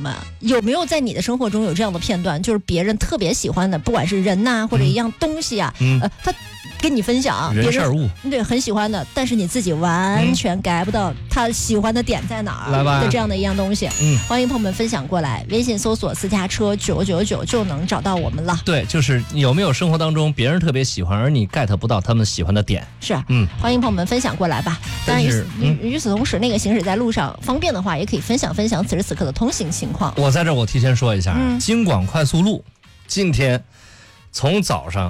们，有没有在你的生活中有这样的片段，就是别人特别喜欢的，不管是人呐、或者一样东西啊，他跟你分享， 人事物， 对，很喜欢的，但是你自己完全 get 不到他喜欢的点在哪儿的这样的一样东西。欢迎朋友们分享过来，微信搜索私家车999就能找到我们了。 对，就是有没有生活当中别人特别喜欢，而你 get 不到他们喜欢的点？ 是，欢迎朋友们分享过来吧。当然，与此同时，那个行驶在路上方便的话，也可以分享此时此刻的通行情况。 我在这儿，我提前说一下，京广快速路今天从早上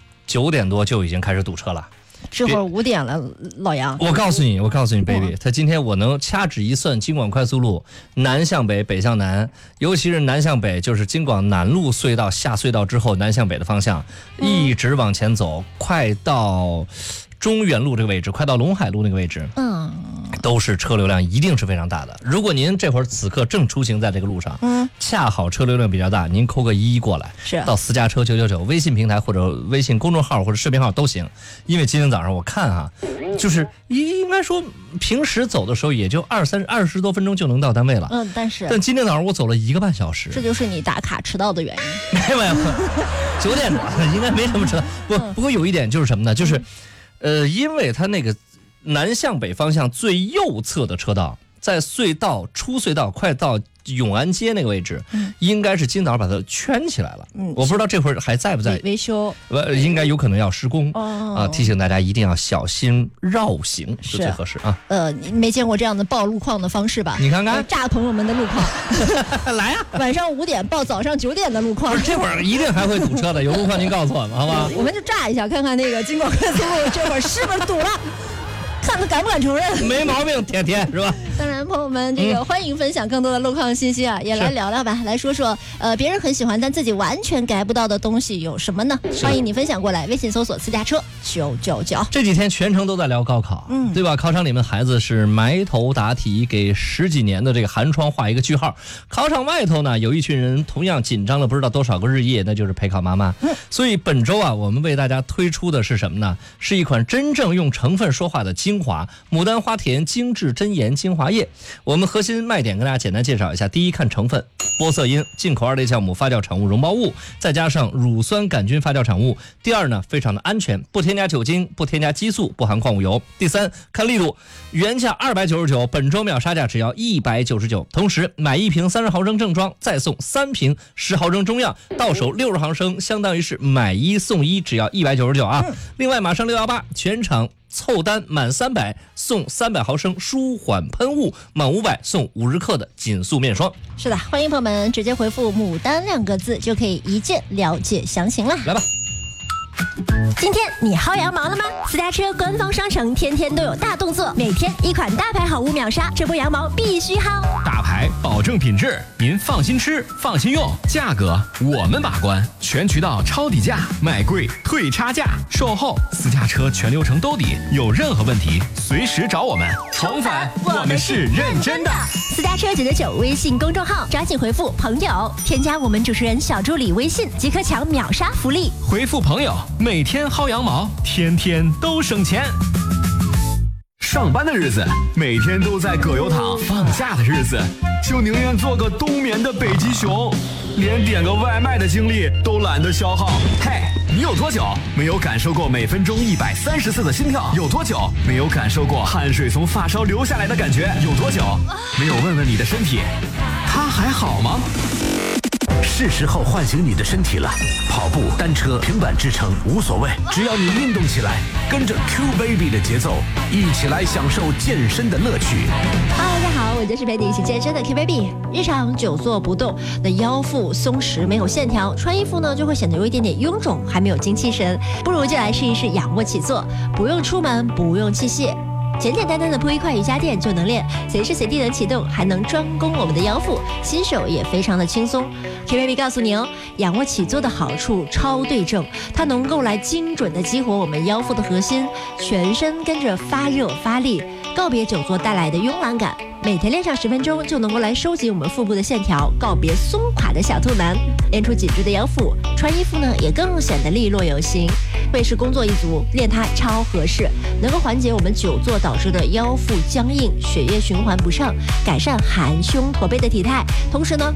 9点多就已经开始堵车了。 这会儿5点了，老杨。 我告诉你 ，baby， 他今天我能掐指一算，京广快速路南向北，北向南，尤其是南向北，就是京广南路隧道下隧道之后，南向北的方向，一直往前走，快到中原路这个位置，快到陇海路那个位置，都是车流量一定是非常大的。如果您这会儿此刻正出行在这个路上，恰好车流量比较大，您扣个11过来， 是到私家车999微信平台或者微信公众号或者视频号都行。因为今天早上我看啊，就是应该说平时走的时候也就20多分钟就能到单位了，但今天早上我走了1个半小时， 这就是你打卡迟到的原因。 没有，9点多应该没什么迟到。不过有一点就是什么呢？就是因为它那个南向北方向最右侧的车道，在出隧道快到永安街那个位置，应该是今早把它圈起来了。我不知道这会儿还在不在维修， 应该有可能要施工提醒大家一定要小心绕行是最合适啊。 你没见过这样的报路况的方式吧？ 你看看炸朋友们的路况， 来啊！ 晚上5点报早上9点的路况， 不是这会儿一定还会堵车的，有路况您告诉我们好吧？ 我们就炸一下，看看那个京广快速路这会儿是不是堵了。看他敢不敢承认？ 没毛病，天是吧？ 当然，朋友们，这个欢迎分享更多的路况信息啊，也来聊聊吧，来说说别人很喜欢但自己完全get不到的东西有什么呢？欢迎你分享过来，微信搜索私家车999。 这几天全程都在聊高考，对吧？考场里面孩子是埋头答题，给10几年的这个寒窗画一个句号。考场外头呢，有一群人同样紧张了不知道多少个日夜，那就是陪考妈妈。所以本周啊，我们为大家推出的是什么呢？是一款真正用成分说话的精华牡丹花田精致真颜精华液。我们核心卖点跟大家简单介绍一下。第一，看成分，玻色因进口2类酵母发酵产物溶胞物，再加上乳酸杆菌发酵产物。第二呢，非常的安全，不添加酒精，不添加激素，不含矿物油。第三，看力度，原价299，本周秒杀价只要199。同时买1瓶30毫升正装，再送3瓶10毫升中样，到手60毫升，相当于是买1送1，只要199啊。另外马上618全场凑单满300送300毫升舒缓喷雾，满500送50克的紧速面霜。 是的，欢迎朋友们直接回复牡丹2个字就可以一键了解详情了。 来吧。 今天你薅羊毛了吗？私家车官方商城天天都有大动作，每天一款大牌好物秒杀，这波羊毛必须薅。 大牌保证品质，您放心吃放心用，价格我们把关，全渠道抄底价，卖贵退差价，售后私家车全流程兜底，有任何问题随时找我们。重返我们是认真的。 私家车999微信公众号，抓紧回复朋友，添加我们主持人小助理微信即可抢秒杀福利。 回复朋友，每天薅羊毛，天天都省钱。上班的日子，每天都在葛优躺；放假的日子，就宁愿做个冬眠的北极熊，连点个外卖的精力都懒得消耗。嘿，你有多久没有感受过每分钟130次的心跳？有多久没有感受过汗水从发梢流下来的感觉？有多久没有问问你的身体，它还好吗？ 是时候唤醒你的身体了，跑步、单车、平板支撑无所谓，只要你运动起来，跟着 Q Baby 的节奏，一起来享受健身的乐趣。 大家好，我就是陪你一起健身的 Q Baby。日常久坐不动，那腰腹松弛没有线条，穿衣服呢就会显得有一点点臃肿，还没有精气神。不如就来试一试仰卧起坐，不用出门，不用器械。简简单单的铺一块瑜伽垫就能练，随时随地能启动，还能专攻我们的腰腹，新手也非常的轻松。K-Baby 告诉你哦，仰卧起坐的好处超对症，它能够来精准的激活我们腰腹的核心，全身跟着发热发力，告别久坐带来的慵懒感。每天练上10分钟就能够来收紧我们腹部的线条，告别松垮的小兔腩，练出紧致的腰腹，穿衣服呢也更显得利落有型。会是工作一族，练它超合适，能够缓解我们久坐导致的腰腹僵硬、血液循环不畅，改善含胸驼背的体态，同时呢